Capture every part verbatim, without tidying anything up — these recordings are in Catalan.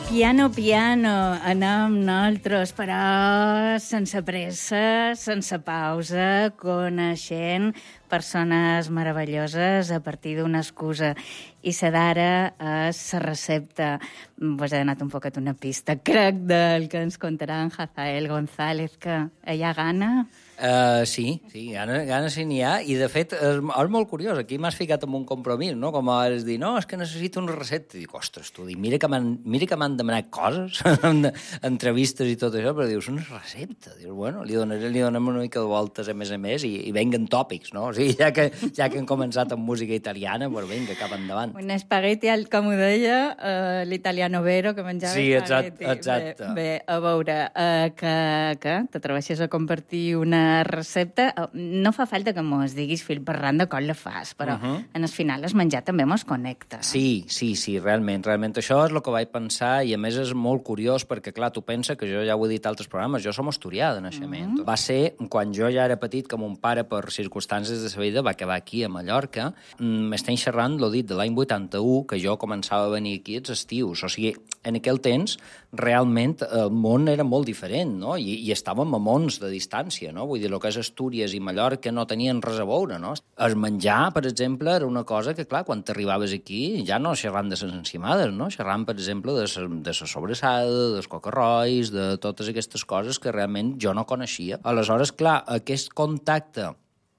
Piano, piano, anem nosaltres, però sense pressa, sense pausa, coneixent persones meravelloses a partir d'una excusa. I la d'ara és la recepta. Vos he donat un poquet una pista, crec, del que ens contarà en Hazael González, que hi ha gana. Uh, sí, sí, gana, gana sí n'hi ha, i de fet és, és molt curiós, aquí m'has ficat en un compromís, no? Com és dir, no, és que necessito una recepta, i dic, ostres, tu, dic, mira que m'han demanat coses, entrevistes i tot això, però dius, una recepta, dius, bueno, li, donaré, li donem una mica de voltes a més a més, i, i venguen tòpics, no? O sigui, ja que, ja que hem començat amb música italiana, doncs vinga, cap endavant. Un espagueti, com ho deia, uh, l'italiano vero, que menjava sí, espagueti. Sí, exacte. Bé, bé, a veure, uh, que, que t'atreveixes a compartir una recepta, no fa falta que mos diguis fil per randa com la fas, però uh -huh. en el final el menjar també mos connecta. Sí, sí, sí, realment, realment. Això és el que vaig pensar i a més és molt curiós perquè, clar, tu pensa que jo ja ho he dit a altres programes, jo som asturià de naixement. Uh -huh. Va ser quan jo ja era petit que mon pare, per circumstàncies de sa vida, va acabar aquí a Mallorca. M'estem xerrant, l'ho dit, de l'any vuitanta-u, que jo començava a venir aquí als estius. O sigui, en aquell temps, realment, el món era molt diferent, no? I, i estàvem a mons de distància, no? Vull dir, el que és Astúries i Mallorca no tenien res a veure, no? El menjar, per exemple, era una cosa que, clar, quan t'arribaves aquí, ja no xerrant de les encimades, no? Xerrant, per exemple, de la, de la sobrassada, dels cocarrois, de totes aquestes coses que realment jo no coneixia. Aleshores, clar, aquest contacte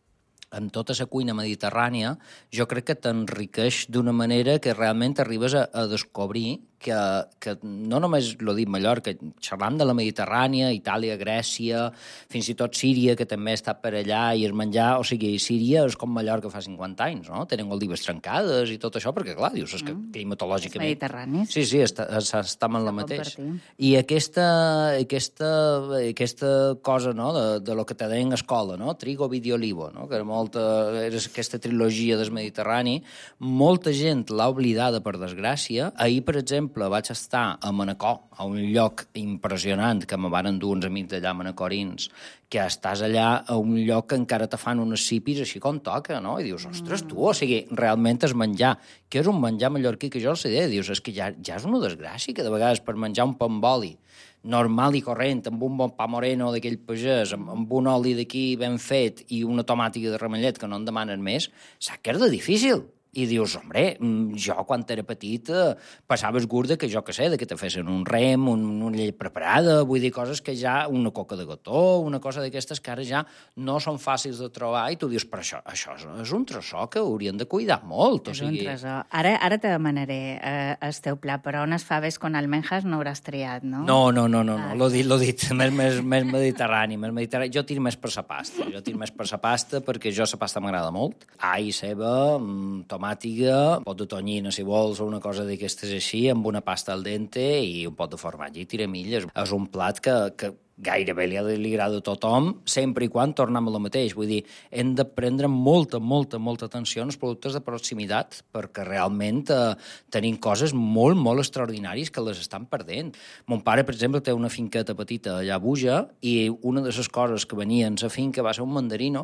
amb tota la cuina mediterrània, jo crec que t'enriqueix d'una manera que realment arribes a, a descobrir que, que no només, l'ho dit, Mallorca, xerram de la Mediterrània, Itàlia, Grècia, fins i tot Síria, que també ha estat per allà, i el menjar, o sigui, Síria és com Mallorca fa cinquanta anys, no? Tenen olives trencades i tot això, perquè, clar, dius, és que mm. climatològicament... Els mediterranis. Sí, sí, està, està en la mateix. I aquesta, aquesta, aquesta cosa, no?, de, de lo que te deien a escola, no?, trigo, vidi, olivo, no?, que era molta, era aquesta trilogia del Mediterrani, molta gent l'ha oblidada, per desgràcia. Ahir, per exemple, vaig estar a Manacor, a un lloc impressionant que me van endur uns amics d'allà manacorins, que estàs allà a un lloc que encara te fan unes cipis així com toca, no? I dius, ostres, tu, o sigui, realment és menjar, que és un menjar mallorquí que jo els sé, dius, és que ja, ja és una desgràcia que de vegades per menjar un pa amb oli normal i corrent, amb un bon pa moreno d'aquell pagès, amb, amb un oli d'aquí ben fet i una tomàtica de ramellet que no en demanen més, sap que és de difícil. I dius, hombre, jo quan era petit eh, passaves gust de que jo que sé, de que te fessin un rem, un, una llet preparada, vull dir, coses que ja, una coca de gató, una cosa d'aquestes que ara ja no són fàcils de trobar, i tu dius, però això, això és un tresor que haurien de cuidar molt. O és sigui... un tresor. Ara, ara te demanaré eh, el teu pla, però unes faves con almenjas no hauràs triat, no? No, no, no, no, no. l'ho dit, l'ho dit, més, més, més mediterrani, més mediterrani. Jo tiro més per la pasta, jo tiro més per la pasta perquè jo la pasta m'agrada molt. All, ceba, tomàtica, un pot de tonyina, si vols, o una cosa d'aquestes així, amb una pasta al dente i un pot de formatge i tiramilles. És un plat que, que gairebé li, li agrada a tothom, sempre i quan tornem a lo mateix. Vull dir, hem de prendre molta, molta, molta atenció als productes de proximitat, perquè realment eh, tenim coses molt, molt extraordinàries que les estan perdent. Mon pare, per exemple, té una finqueta petita allà a Buja, i una de les coses que venien a la finca va ser un mandarino,